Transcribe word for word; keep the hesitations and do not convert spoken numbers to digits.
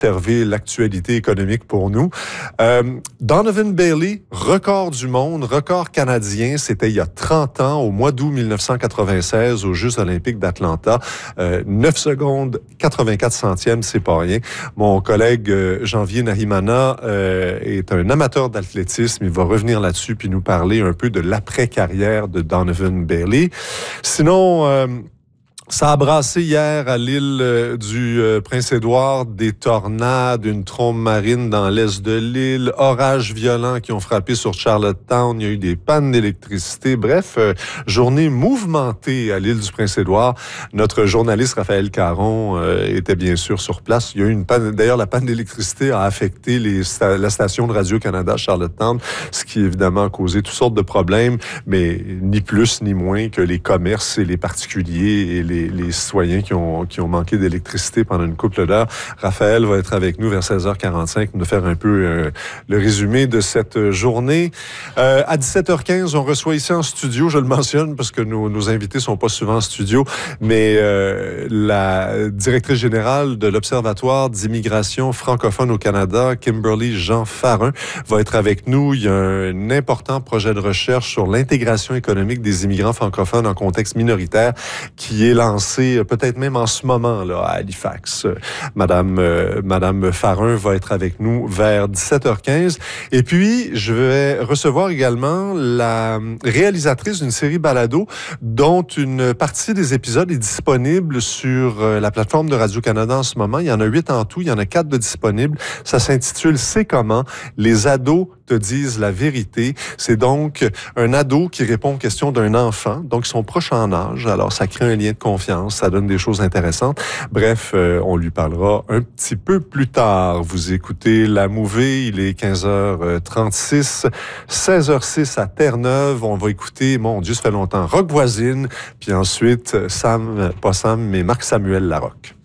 observer l'actualité économique pour nous. Euh, Donovan Bailey, record du monde, record canadien, c'était il y a trente ans, au mois d'août mille neuf cent quatre-vingt-seize, aux Jeux olympiques d'Atlanta. Euh, neuf secondes, quatre-vingt-quatre centièmes, c'est pas rien. Mon collègue euh, Janvier Nahimana euh, est un amateur d'athlétisme. Il va revenir là-dessus puis nous parler un peu de l'après-carrière de Donovan Bailey. Sinon... Euh, Ça a brassé hier à l'île euh, du euh, Prince-Édouard, des tornades, une trombe marine dans l'est de l'île, orages violents qui ont frappé sur Charlottetown, il y a eu des pannes d'électricité. Bref, euh, journée mouvementée à l'île du Prince-Édouard. Notre journaliste Raphaël Caron euh, était bien sûr sur place. Il y a eu une panne, d'ailleurs la panne d'électricité a affecté les, la station de Radio-Canada Charlottetown, ce qui évidemment a causé toutes sortes de problèmes, mais ni plus ni moins que les commerces et les particuliers et les les citoyens qui ont, qui ont manqué d'électricité pendant une couple d'heures. Raphaël va être avec nous vers seize heures quarante-cinq pour nous faire un peu euh, le résumé de cette journée. Euh, à dix-sept heures quinze, on reçoit ici en studio, je le mentionne parce que nos, nos invités sont pas souvent en studio, mais euh, la directrice générale de l'Observatoire d'immigration francophone au Canada, Kimberly Jean Farin, va être avec nous. Il y a un important projet de recherche sur l'intégration économique des immigrants francophones en contexte minoritaire qui est lancé peut-être même en ce moment là à Halifax. Madame euh, Madame Farin va être avec nous vers dix-sept heures quinze. Et puis, je vais recevoir également la réalisatrice d'une série balado dont une partie des épisodes est disponible sur euh, la plateforme de Radio-Canada en ce moment. Il y en a huit en tout, il y en a quatre de disponibles. Ça s'intitule « C'est comment? Les ados te disent la vérité ». C'est donc un ado qui répond aux questions d'un enfant. Donc, ils sont proches en âge. Alors, ça crée un lien de confiance. Ça donne des choses intéressantes. Bref, euh, on lui parlera un petit peu plus tard. Vous écoutez La Mouvée. Il est quinze heures trente-six, seize heures six à Terre-Neuve. On va écouter, mon Dieu, ça fait longtemps, Rock Voisine. Puis ensuite, Sam, pas Sam, mais Marc-Samuel Larocque.